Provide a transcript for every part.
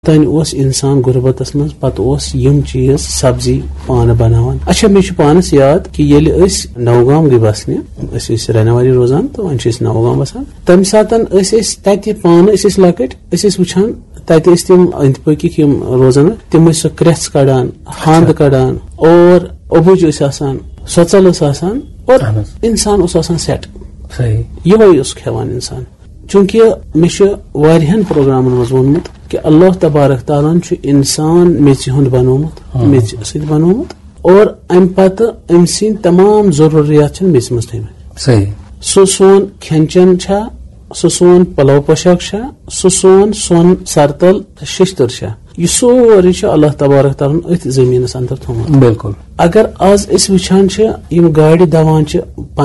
تن اوس انسان غربتس من پتہ اوس یم چیز سبزی پانہ بناوان. اچھا مے چھ پانس یاد کہ ییٚلہِ أسۍ نوگام گٔے بسنہِ أسۍ ٲسۍ رینواری روزان تہٕ وۄنۍ چھِ أسۍ نوگام بسان. تمہِ ساتن أسۍ تتہِ پانہٕ أسۍ ٲسۍ لۄکٕٹۍ أسۍ ٲسۍ وٕچھان تتہِ ٲسۍ تِم أنٛدۍ پٔکِکۍ یِم روزان تِم ٲسۍ سۄ کرٛٮ۪ژھ کڑان ہند کڑان اور اوٚبُج ٲسۍ آسان سۄژل ٲس آسان اور انسان اوس آسان سیٹ یِہوے اوس کھٮ۪وان انسان. چونکہ مے چھ واریاہن پروگرامن منٛز ووٚنمُت کہ اللہ تبارک تعالیٰ چھُ انسان میژِ ہُنٛد بنومُت میژِ سۭتۍ بنومُت اور امہِ پتہٕ أمۍ سٕنٛدۍ تمام ضروٗریات چھِ میژِ منٛز تھٲیمٕتۍ. سُہ سون کھٮ۪ن چٮ۪ن چھا سُہ سون پلو پوشاک چھا سُہ سون سۄن سرتل ششتر چھا یہ سورُے چھُ اللہ تبارک تعالیٰ أتھۍ زٔمیٖنس انٛدر تھوٚمُت. بالکل. اگر آز أسۍ وٕچھان چھِ یِم گاڑِ دوان چھِ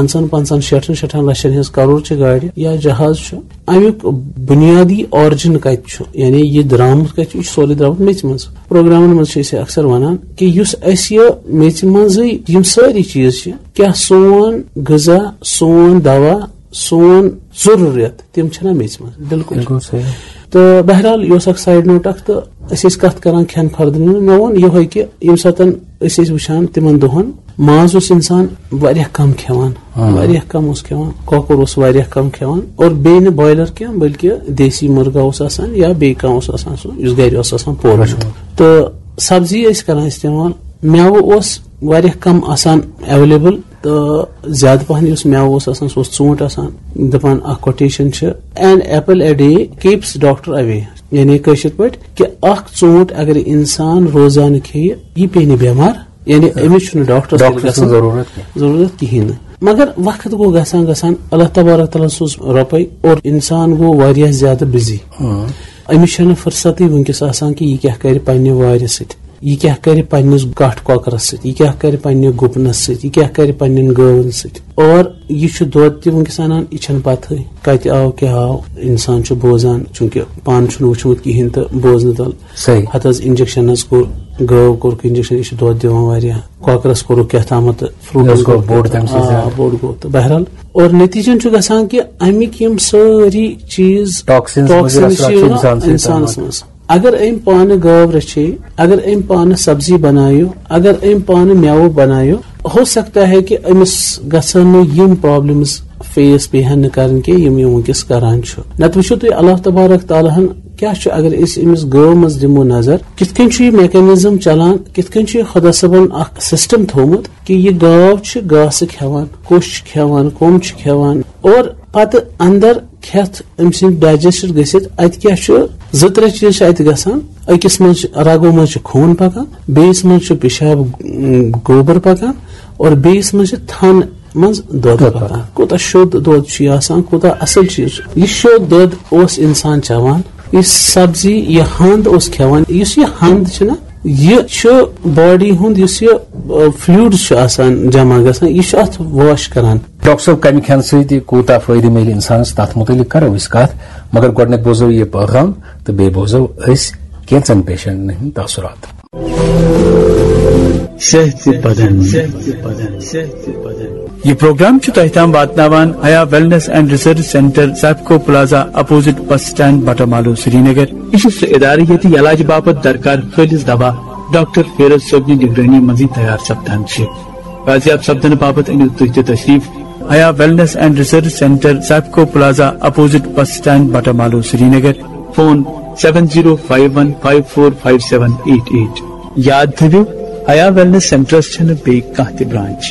50-60 لچھن ہٕنٛز کرور چھِ گاڑِ یا جہاز چھُ امیُک بنیادی آرجن کتہِ چھُ یعنی یہِ درامُت کتہِ چھُ یہِ چھُ سورُے درامُت میژِ منٛز. پروگرامن منٛز چھِ أسۍ اکثر ونان کہ یُس اسہِ یہِ میژِ منٛزٕے یِم سٲری چیٖز چھِ کیاہ سون غذا سون دوا سون ضروٗریت تِم چھِنہ میژِ منٛز. بالکل تہٕ بہرحال یہِ اوس اکھ سایڈ نوٹ اکھ تہٕ أسۍ ٲسۍ کتھ کران کھٮ۪ن کھۄردن ہٕنٛز. مےٚ ووٚن یِہوے کہِ ییٚمہِ ساتہٕ أسۍ ٲسۍ وٕچھان تِمن دۄہن ماز اوس انسان واریاہ کم کھٮ۪وان واریاہ کم اوس کھٮ۪وان کۄکُر اوس واریاہ کم کھٮ۪وان اور بیٚیہِ نہٕ بویلر کینٛہہ بلکہِ دیسی مرغا اوس آسان یا بیٚیہِ کانٛہہ اوس آسان سُہ یُس گرِ اوس آسان پوٗرٕ. تہٕ سبزی ٲسۍ کران استعمال میوٕ اوس واریاہ کم آسان ایویلیبل تہٕ زیادٕ پہن یُس میوٕ اوس آسان سُہ اوس ژوٗنٛٹھ آسان. دپان اکھ کوٹیشن چھِ an apple a day keeps doctor اوے یعنی کٲشِر پٲٹھۍ کہ اکھ ژوٗنٛٹھ اگر انسان روزانہٕ کھیٚیہِ یہِ پیٚیہِ نہٕ بٮ۪مار یعنی أمِس چھُنہٕ ڈاکٹرس ضروٗرت کِہینۍ نہٕ. مگر وقت گوٚو گژھان گژھان اللہ تبارک تعالیٰ سوٗز رۄپے اور انسان گوٚو واریاہ زیادٕ بِزی. أمِس چھنہٕ فرصتٕے وٕنکیٚس آسان کہ یہِ کیاہ کرِ پننہِ وارِ سۭتۍ یہِ کیاہ کرِ پننِس کٹھ کۄکرس سۭتۍ یہِ کیاہ کرِ پننہِ گُپنس سۭتۍ یہِ کیاہ کرِ پننٮ۪ن گٲون سۭتۍ. اور یہِ چھُ دۄد تہِ وٕنکیٚس انان یہِ چھنہٕ پتہٕے کتہِ آو کیاہ آو. انسان چھُ بوزان چوٗنکہِ پانہٕ چھُنہٕ وٕچھمُت کہیٖنۍ تہٕ بوزنہٕ تل ہتھ حظ انجکشن حظ کوٚر گٲو کوٚرُکھ انجکشن یہِ چھُ دۄد دِوان واریاہ کۄکرس کوٚرُکھ کیاہ تامتھ فروٗٹس بوٚڑ گوٚو تہٕ بہرحال اور نتیجن چھُ گژھان کہ امیِکۍ یِم سٲری چیٖز ٹاکسِنز چھِ انسانس منٛز. اگر أمۍ پانہٕ گٲو رچھے اگر أمۍ پانہٕ سبزی بنایو اگر أمۍ پانہٕ میوٕ بنایو ہو سکتا ہے کہ أمِس گژھن نہٕ یِم پرابلمز فیس پیٚیہِ نہٕ کرٕنۍ کینٛہہ یِم یہِ وٕنکیٚس کران چھُ. نتہٕ وٕچھو تُہۍ اللہ تبارک تعالیٰ ہن کیاہ چھُ اگر أسۍ أمِس گٲو منٛز دِمو نظر کِتھ کٔنۍ چھُ یہِ میکینزم چلان کِتھ کٔنۍ چھُ خۄدا صٲبن اکھ سسٹم تھوٚومُت کہ یہِ گاو چھِ گاسہٕ کھٮ۪وان کوٚش چھِ کھٮ۪وان کوٚم چھِ کھٮ۪وان اور پتہٕ اندر کھٮ۪تھ أمۍ سٕنٛدۍ ڈایجسٹ گٔژھِتھ اتہِ کیاہ چھُ 2-3 چیٖز چھِ اتہِ گژھان. أکِس منٛز چھُ رگو منٛز چھُ خوٗن پکان بیٚیِس منٛز چھُ پِشاب گوبر پکان اور بیٚیِس منٛز چھُ تھن منٛز دۄد پکان. کوٗتاہ شوٚد دۄد چھُ یہِ آسان کوٗتاہ اصل چیٖز چھُ. یہِ شوٚد دۄد اوس انسان چٮ۪وان یہِ سبزی یہِ ہند اوس کھٮ۪وان. یُس یہِ ہند چھُنہ یہِ چھُ باڈی ہُنٛد یُس یہِ فلویڈز چھُ آسان جمع گژھان یہِ چھُ اتھ واش کران. ڈاکٹر صٲب کمہِ کھٮ۪نہٕ سۭتۍ کوٗتاہ فٲیدٕ میلہِ انسانس تتھ متعلق کرو أسۍ کتھ مگر گۄڈٕنیتھ بوزو یہِ پیغام تہٕ بیٚیہِ بوزو أسۍ کینٛژن پیشنٹن ہٕنٛدۍ تاثرات. یہ پروگرام تۄہہِ تام واتناوان حیا wellness and research centre SEPCO plaza opposite bus stand Batamaloo سری نگر. یہ چھُ سُہ ادارٕ ییٚتہِ علاج باپتھ درکار خٲلِص دوا ڈاکٹر فیروز صٲبنہِ نگرٲنی منٛزٕے تیار سپدان چھِ. بازیاب سپدنہٕ باپتھ أنِو تُہۍ تہِ تشریف حیا wellness and research centre SEPCO plaza opposite bus stand Batamaloo Sri Nagar. Phone 7051545788. یاد تھٲوِو حیا ویلنس سینٹرس چھنہٕ بیٚیہِ کانٛہہ تہِ برانچ.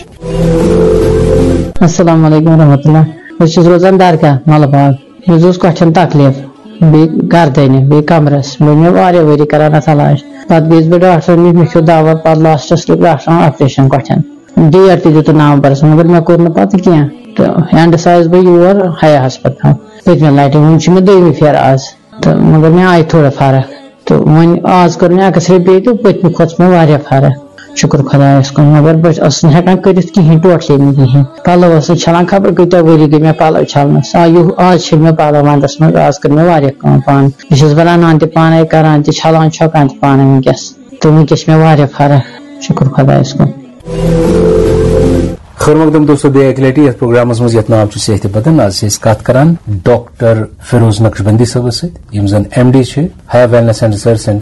السلام علیکم ورحمۃ اللہ. بہٕ چھُس روزان درگاہ ملہٕ باغ. مےٚ اوس کۄٹھٮ۪ن تکلیف بیٚیہِ گردنہِ بیٚیہِ کمرس بہٕ مےٚ واریاہ ؤری کران اتھ علاج. پتہٕ گٔیس بہٕ ڈاکٹرن نِش مےٚ کھیوٚو دوا پتہٕ لاسٹس لوٚگ ڈاکٹرن آپریشن کۄٹھٮ۪ن. ڈیٹ تہِ دِتُن نومبرس مگر مےٚ کوٚر نہٕ پتہٕ کینٛہہ تہٕ اینڈس آیس بہٕ یور حیا ہسپتال پٔتمہِ لٹہِ. وۄنۍ چھِ مےٚ 2مہِ پھیرٕ آز تہٕ مگر مےٚ آیہِ تھوڑا فرق تہٕ وۄنۍ آز کٔر مےٚ ایکٕس رے بیٚیہِ تہٕ پٔتمہِ کھۄتہٕ چھِ مےٚ واریاہ فرق شُکر خۄدایس کُن. مگر بہٕ ٲسٕس نہٕ ہٮ۪کان کٔرِتھ کِہینۍ ٹوٹلی نہٕ کِہینۍ. پلو ٲسٕس چھلان خبر کۭتیاہ ؤری گٔے مےٚ پلو چھلنس. آز چھٔلۍ مےٚ پلو ونٛدس منٛز آز کٔر مےٚ واریاہ کٲم پانہٕ. بہٕ چھَس بناونان تہِ پانے کران تہِ چھلان چھۄکان تہِ پانے وٕنکیٚس تہٕ وٕنکیٚس چھِ مےٚ واریاہ فرق شُکر خۄدایس کُن. خیر مقدم دوستو بیٚیہِ اکہِ لٹہِ یتھ پروگرامس منٛز یتھ ناو چھُ صحت بدن. آز چھِ أسۍ کتھ کران ڈاکٹر فیروز نقشبندی صٲبس سۭتۍ یِم زن MD چھِ حیا ویلنس اینڈ ریسرچ سینٹر